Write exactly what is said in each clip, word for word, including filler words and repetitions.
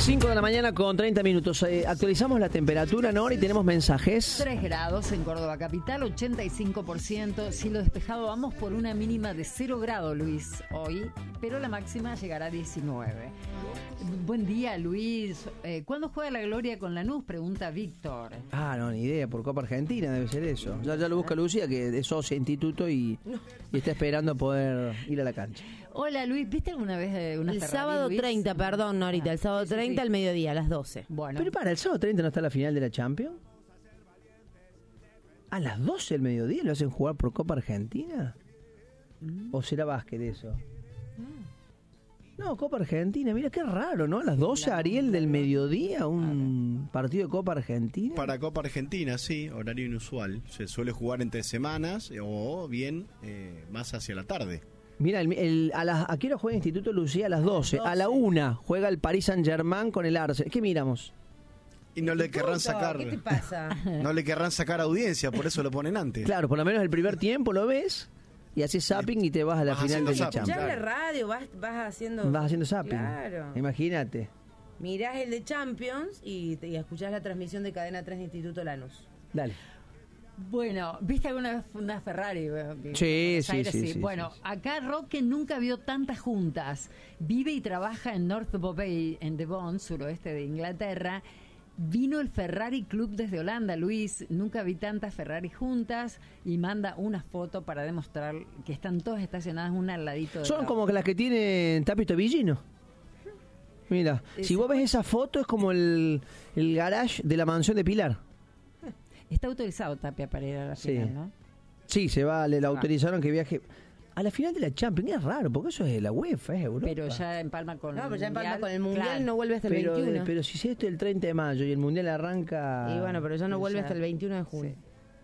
cinco de la mañana con treinta minutos. Eh, actualizamos la temperatura, ¿no? Y tenemos mensajes. tres grados en Córdoba capital, ochenta y cinco por ciento. Cielo despejado, vamos por una mínima de cero grados, Luis, hoy. Pero la máxima llegará a diecinueve. Buen día, Luis. Eh, ¿Cuándo juega la Gloria con Lanús? Pregunta Víctor. Ah, no, ni idea. Por Copa Argentina debe ser eso. Ya, ya lo busca Lucía, que es socia instituto y, y está esperando poder ir a la cancha. Hola, Luis. ¿Viste alguna vez eh, una El Ferrari, sábado Luis? treinta, perdón, Norita. El sábado Sí, sí, treinta sí. al mediodía, a las doce. Bueno. Pero para, ¿el sábado treinta no está la final de la Champions? ¿A las doce del mediodía lo hacen jugar por Copa Argentina? ¿O será básquet eso? No, Copa Argentina, mira qué raro, ¿no? A las doce, Ariel, del mediodía, un partido de Copa Argentina. Para Copa Argentina, sí, horario inusual. Se suele jugar entre semanas o bien eh, más hacia la tarde. Mira, el, el, a, las, ¿a qué hora juega Instituto Lucía? A las doce. A la una juega el Paris Saint-Germain con el Arsenal. ¿Qué miramos? Y no le querrán sacar, ¿Qué te pasa? no le querrán sacar audiencia, por eso lo ponen antes. Claro, por lo menos el primer tiempo lo ves y haces zapping y te vas a la Vas final de la haciendo zapping. Ya Champions. en la radio vas, vas haciendo... Vas haciendo zapping. Claro. Imagínate. Mirás el de Champions y, te, y escuchás la transmisión de Cadena tres de Instituto Lanús. Dale. Bueno, ¿viste alguna vez una Ferrari? Sí, Buenos sí, Aires, sí, sí, Bueno, sí, sí. acá Roque nunca vio tantas juntas. Vive y trabaja en North Bovey, en Devon, suroeste de Inglaterra. Vino el Ferrari Club desde Holanda, Luis. Nunca vi tantas Ferrari juntas y manda una foto para demostrar que están todas estacionadas una al ladito de Son la como otra. que las que tienen Tapito Villino. Mira, si vos ves esa foto es como el, el garage de la mansión de Pilar. Está autorizado Tapia para ir a la Sí. final, ¿no? Sí, se va, le la autorizaron que viaje a la final de la Champions. Es raro, porque eso es de la UEFA, es Europa. Pero ya empalma con No, el pero ya empalma Mundial. con el Mundial, Claro. no vuelve hasta el pero, veintiuno. pero si esto es el treinta de mayo y el Mundial arranca... Y bueno, pero ya no Pero vuelve ya- hasta el veintiuno de junio. Sí.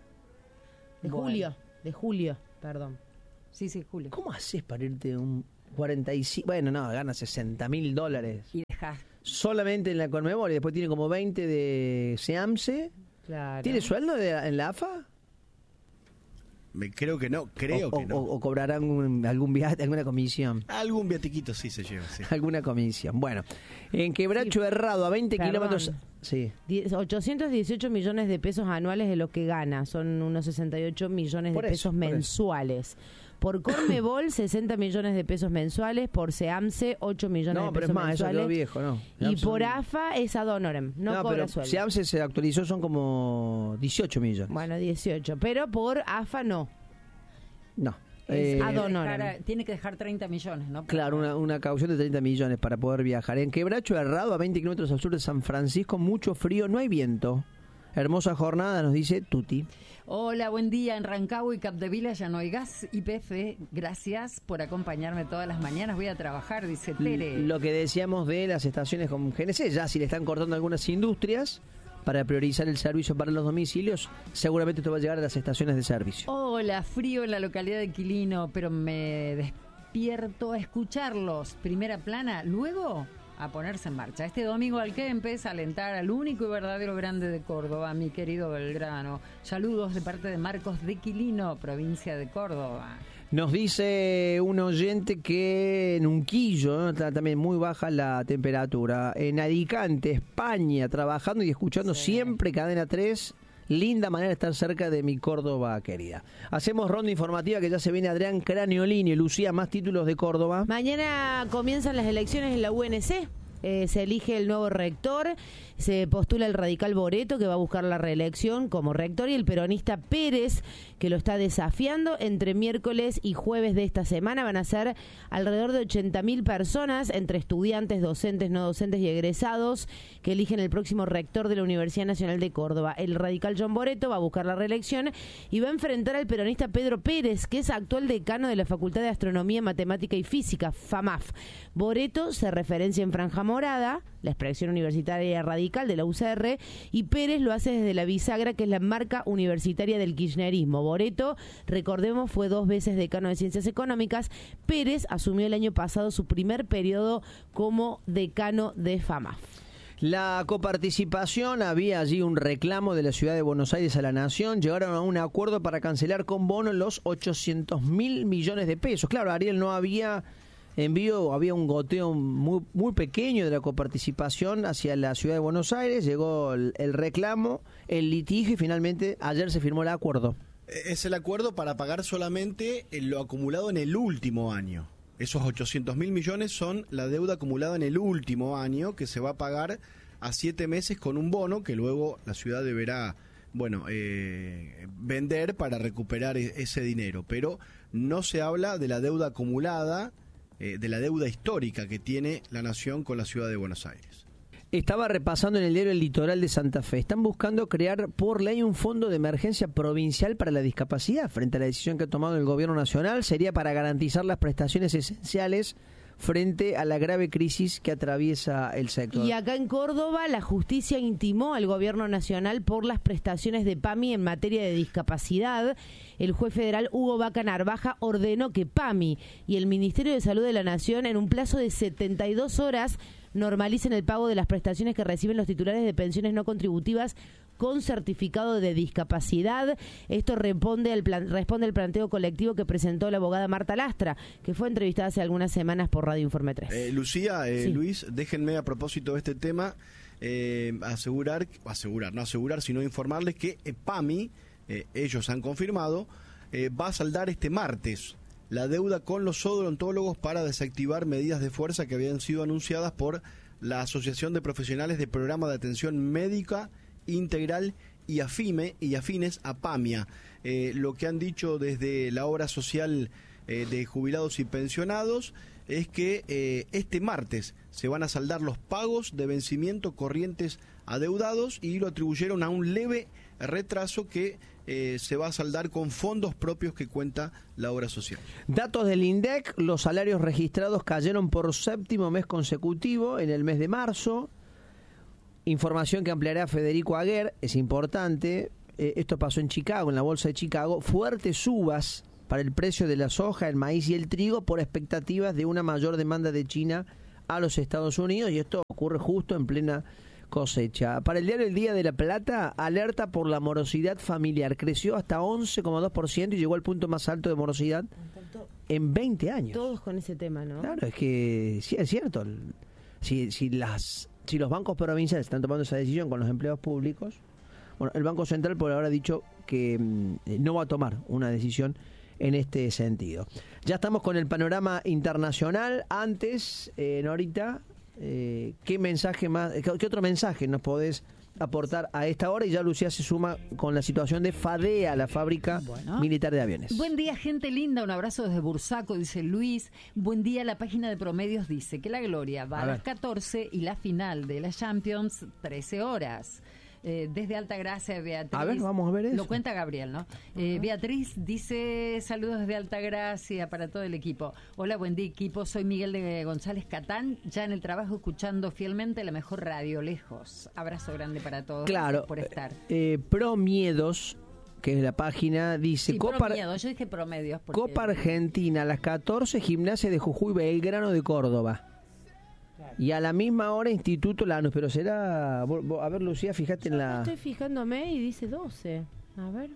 De Bueno. julio, de julio, perdón. Sí, sí, Julio. ¿Cómo haces para irte un cuarenta y cinco? Bueno, no, gana sesenta mil dólares. Y dejás. Solamente en la Conmebol y después tiene como veinte de SEAMSE. Claro. ¿Tiene sueldo de, en la A F A? Me creo que no, creo o, que o- no. o cobrarán un- algún viaje, alguna comisión. Algún viatiquito sí se lleva, sí. Alguna comisión. Bueno, en Quebracho Herrado, a veinte Perdón. kilómetros... Sí. Die- ochocientos dieciocho millones de pesos anuales de lo que gana, son unos sesenta y ocho millones de Por eso, pesos por eso. mensuales. Por Conmebol, sesenta millones de pesos mensuales. Por SEAMSE, ocho millones No, de pero es pesos más, eso mensuales. quedó viejo, ¿no? Y SEAMSE por son- A F A es ad honorem, no, No, cobra pero sueldo. SEAMSE se actualizó, son como dieciocho millones. Bueno, dieciocho, pero por A F A no. No. Es Eh, ad honorem. Dejar- tiene que dejar treinta millones, ¿no? Claro, una, una caución de treinta millones para poder viajar. En Quebracho Herrado, a veinte kilómetros al sur de San Francisco, mucho frío, no hay viento. Hermosa jornada, nos dice Tuti. Hola, buen día. En Rancagua y Capdevila ya no hay gas. Y P F, gracias por acompañarme todas las mañanas. Voy a trabajar, dice Tere. Lo que decíamos de las estaciones con G N C, ya si le están cortando algunas industrias para priorizar el servicio para los domicilios, seguramente esto va a llegar a las estaciones de servicio. Hola, frío en la localidad de Quilino, pero me despierto a escucharlos. Primera plana, luego a ponerse en marcha. Este domingo al que empieza a alentar al único y verdadero grande de Córdoba, mi querido Belgrano. Saludos de parte de Marcos de Quilino, provincia de Córdoba. Nos dice un oyente que en Unquillo, ¿no? Está también muy baja la temperatura. En Alicante, España, trabajando y escuchando Sí. siempre Cadena tres. Linda manera de estar cerca de mi Córdoba querida. Hacemos ronda informativa que ya se viene Adrián Craniolini. Lucía, más títulos de Córdoba. Mañana comienzan las elecciones en la U N C. Eh, se elige el nuevo rector, se postula el radical Boreto, que va a buscar la reelección como rector, y el peronista Pérez, que lo está desafiando. Entre miércoles y jueves de esta semana van a ser alrededor de ochenta mil personas, entre estudiantes, docentes, no docentes y egresados, que eligen el próximo rector de la Universidad Nacional de Córdoba. El radical John Boreto va a buscar la reelección y va a enfrentar al peronista Pedro Pérez, que es actual decano de la Facultad de Astronomía, Matemática y Física, FAMAF. Boreto se referencia en franja morada, la expresión universitaria radical de la U C R, y Pérez lo hace desde la bisagra, que es la marca universitaria del kirchnerismo. Boreto, recordemos, fue dos veces decano de Ciencias Económicas. Pérez asumió el año pasado su primer periodo como decano de FAMAF. La coparticipación, había allí un reclamo de la ciudad de Buenos Aires a la Nación, llegaron a un acuerdo para cancelar con bono los ochocientos mil millones de pesos. Claro, Ariel, no había envío, había un goteo muy, muy pequeño de la coparticipación hacia la ciudad de Buenos Aires, llegó el, el reclamo, el litigio y finalmente ayer se firmó el acuerdo. Es el acuerdo para pagar solamente lo acumulado en el último año. Esos ochocientos mil millones son la deuda acumulada en el último año, que se va a pagar a siete meses con un bono que luego la ciudad deberá, bueno, eh, vender para recuperar ese dinero. Pero no se habla de la deuda acumulada, eh, de la deuda histórica que tiene la nación con la ciudad de Buenos Aires. Estaba repasando en el diario El Litoral de Santa Fe. Están buscando crear por ley un fondo de emergencia provincial para la discapacidad. Frente a la decisión que ha tomado el gobierno nacional, sería para garantizar las prestaciones esenciales frente a la grave crisis que atraviesa el sector. Y acá en Córdoba, la justicia intimó al gobierno nacional por las prestaciones de PAMI en materia de discapacidad. El juez federal Hugo Vaca Narvaja ordenó que PAMI y el Ministerio de Salud de la Nación, en un plazo de setenta y dos horas, normalicen el pago de las prestaciones que reciben los titulares de pensiones no contributivas con certificado de discapacidad. Esto responde al, plan, responde al planteo colectivo que presentó la abogada Marta Lastra, que fue entrevistada hace algunas semanas por Radio Informe tres. Eh, Lucía, eh, sí. Luis, déjenme a propósito de este tema eh, asegurar, asegurar, no asegurar, sino informarles que eh, PAMI, eh, ellos han confirmado, eh, va a saldar este martes la deuda con los odontólogos para desactivar medidas de fuerza que habían sido anunciadas por la Asociación de Profesionales de Programa de Atención Médica Integral y afime y afines a PAMIA. Eh, lo que han dicho desde la obra social eh, de jubilados y pensionados es que eh, este martes se van a saldar los pagos de vencimiento corrientes adeudados y lo atribuyeron a un leve retraso que eh, se va a saldar con fondos propios que cuenta la obra social. Datos del INDEC, los salarios registrados cayeron por séptimo mes consecutivo en el mes de marzo. Información que ampliará Federico Aguer, es importante, eh, esto pasó en Chicago, en la bolsa de Chicago, fuertes subas para el precio de la soja, el maíz y el trigo por expectativas de una mayor demanda de China a los Estados Unidos, y esto ocurre justo en plena cosecha. Para el diario El Día de la Plata, alerta por la morosidad familiar, creció hasta once coma dos por ciento y llegó al punto más alto de morosidad en veinte años. Todos con ese tema, ¿no? Claro, es que sí, es cierto, si, si las... Si los bancos provinciales están tomando esa decisión con los empleados públicos, bueno, el Banco Central por ahora ha dicho que mmm, no va a tomar una decisión en este sentido. Ya estamos con el panorama internacional. Antes, eh, Norita, eh, ¿qué mensaje más, qué, qué otro mensaje nos podés aportar a esta hora? Y ya Lucía se suma con la situación de FADEA, la fábrica bueno. militar de aviones. Buen día, gente linda, un abrazo desde Bursaco, dice Luis. Buen día, la página de Promedios dice que la Gloria va a, a las catorce y la final de la Champions trece horas. Eh, desde Altagracia, Beatriz. A ver, vamos a ver eso. Lo cuenta Gabriel, ¿no? Eh, Beatriz dice, saludos desde Altagracia para todo el equipo. Hola, buen día, equipo. Soy Miguel de González Catán, ya en el trabajo escuchando fielmente la mejor radio lejos. Abrazo grande para todos. Claro. Por estar. Eh, Pro Miedos, que es la página, dice... Sí, Copa, Pro Miedos, yo dije Promedios. Porque... Copa Argentina a las catorce, Gimnasia de Jujuy, Belgrano de Córdoba. Y a la misma hora Instituto Lanús, pero será... A ver, Lucía, fíjate Yo en la... Estoy fijándome y dice doce. A ver.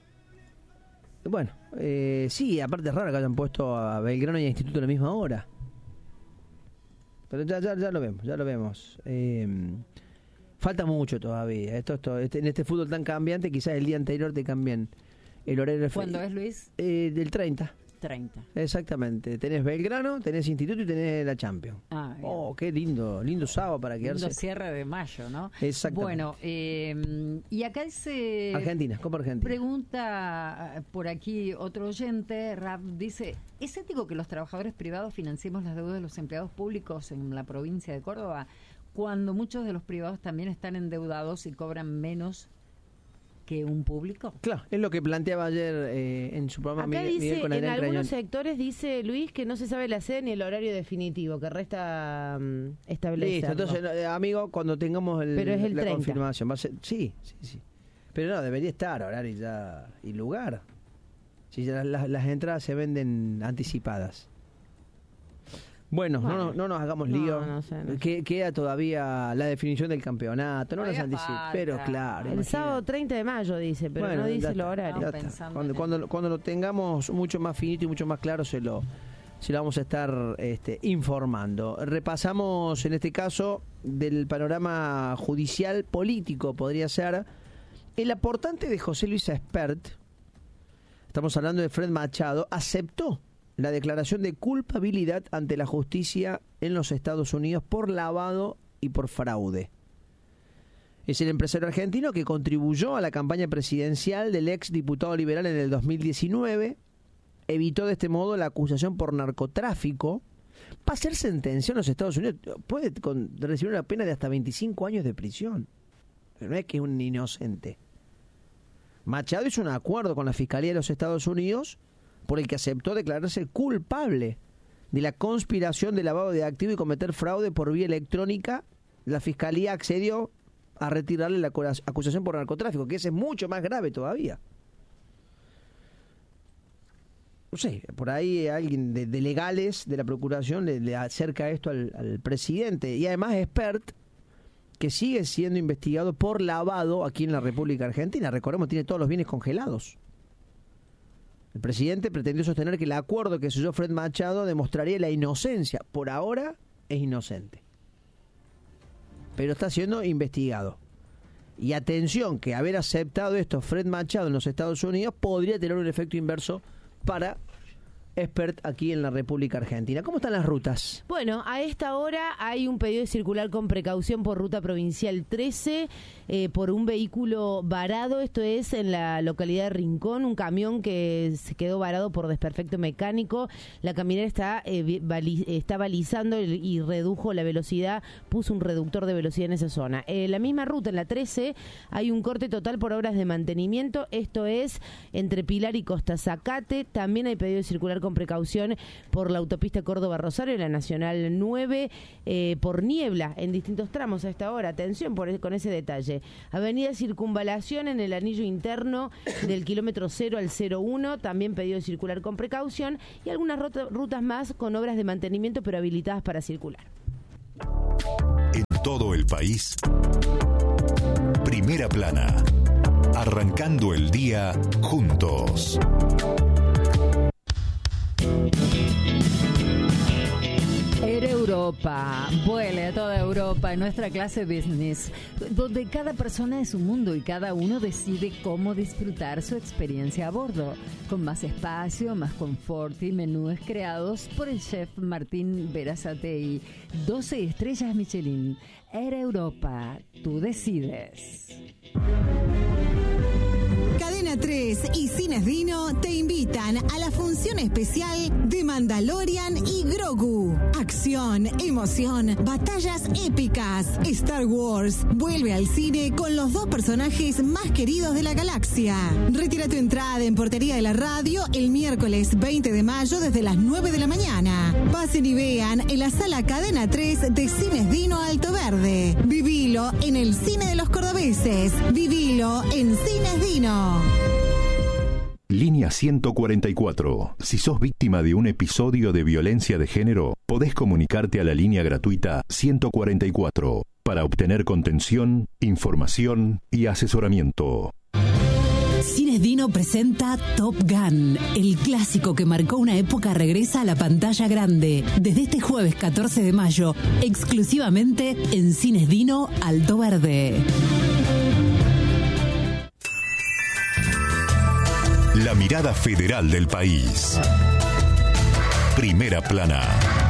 Bueno, eh, sí, aparte es raro que hayan puesto a Belgrano y a Instituto a la misma hora. Pero ya, ya, ya lo vemos, ya lo vemos. Eh, falta mucho todavía. Esto, esto, este, en este fútbol tan cambiante, quizás el día anterior te cambien el horario. ¿Cuándo es, Luis? Eh, del treinta. treinta. Exactamente. Tenés Belgrano, tenés Instituto y tenés la Champions. Ah, oh, qué lindo, lindo sábado para quedarse. Lindo cierre de mayo, ¿no? Exactamente. Bueno, eh, y acá dice... Argentina, Copa Argentina. Pregunta por aquí otro oyente, Rap, dice, ¿es ético que los trabajadores privados financiemos las deudas de los empleados públicos en la provincia de Córdoba cuando muchos de los privados también están endeudados y cobran menos que un público? Claro, es lo que planteaba ayer eh, en su programa Acá Miguel, dice, Miguel con en Adrián algunos Crañón. sectores dice Luis que no se sabe la sede ni el horario definitivo, que resta um, establecerlo. Listo, entonces, eh, amigo, cuando tengamos el, Pero es el la treinta. confirmación, va a ser, sí, sí, sí. Pero no, debería estar horario ya y lugar. Si ya las, las entradas se venden anticipadas. Bueno, Bueno. no, no, no nos hagamos No, lío. no sé, no sé. Que, queda todavía la definición del campeonato, no nos Todavía anticipen. falta. Pero claro. El imagínate. sábado treinta de mayo dice, pero Bueno, no dice ya el está, horario. ya No, está. pensando Cuando, en cuando, cuando lo tengamos mucho más finito y mucho más claro, se lo si lo vamos a estar este, informando. Repasamos en este caso del panorama judicial político, podría ser el aportante de José Luis Espert, estamos hablando de Fred Machado, aceptó la declaración de culpabilidad ante la justicia en los Estados Unidos por lavado y por fraude. Es el empresario argentino que contribuyó a la campaña presidencial del ex diputado liberal en el dos mil diecinueve, evitó de este modo la acusación por narcotráfico, va a ser sentenciado en los Estados Unidos, puede con, recibir una pena de hasta veinticinco años de prisión. Pero no es que es un inocente. Machado hizo un acuerdo con la Fiscalía de los Estados Unidos por el que aceptó declararse culpable de la conspiración de lavado de activos y cometer fraude por vía electrónica. La Fiscalía accedió a retirarle la acusación por narcotráfico, que ese es mucho más grave todavía. No sé, por ahí alguien de, de legales de la Procuración le, le acerca esto al, al presidente. Y además Espert, que sigue siendo investigado por lavado aquí en la República Argentina. Recordemos, tiene todos los bienes congelados. El presidente pretendió sostener que el acuerdo que selló Fred Machado demostraría la inocencia. Por ahora es inocente, pero está siendo investigado. Y atención, que haber aceptado esto Fred Machado en los Estados Unidos podría tener un efecto inverso para Espert aquí en la República Argentina. ¿Cómo están las rutas? Bueno, a esta hora hay un pedido de circular con precaución por ruta provincial trece, eh, por un vehículo varado. Esto es en la localidad de Rincón, un camión que se quedó varado por desperfecto mecánico. La camioneta está, eh, bali- está balizando y, y redujo la velocidad, puso un reductor de velocidad en esa zona. En la misma ruta, en la trece, hay un corte total por obras de mantenimiento. Esto es entre Pilar y Costa Zacate. También hay pedido de circular con precaución por la autopista Córdoba-Rosario, la Nacional nueve, eh, por niebla en distintos tramos a esta hora. Atención por, con ese detalle. Avenida Circunvalación en el anillo interno del kilómetro cero al cero uno, también pedido de circular con precaución, y algunas ruta, rutas más con obras de mantenimiento pero habilitadas para circular. En todo el país, Primera Plana, arrancando el día juntos. Air Europa, vuele a toda Europa en nuestra clase business, donde cada persona es un mundo y cada uno decide cómo disfrutar su experiencia a bordo, con más espacio, más confort y menús creados por el chef Martín Berazategui. doce estrellas Michelin. Air Europa, tú decides. Cadena tres y Cines Dino te invitan a la función especial de Mandalorian y Grogu. Acción, emoción, batallas épicas. Star Wars vuelve al cine con los dos personajes más queridos de la galaxia. Retira tu entrada en Portería de la Radio el miércoles veinte de mayo desde las nueve de la mañana. Pasen y vean en la sala Cadena tres de Cines Dino Alto Verde. Vivilo en el cine de los cordobeses. Vivilo en Cines Dino. Línea ciento cuarenta y cuatro. Si sos víctima de un episodio de violencia de género, podés comunicarte a la línea gratuita ciento cuarenta y cuatro para obtener contención, información y asesoramiento. Cines Dino presenta Top Gun. El clásico que marcó una época regresa a la pantalla grande. Desde este jueves catorce de mayo, exclusivamente en Cines Dino Alto Verde. La mirada federal del país. Primera Plana.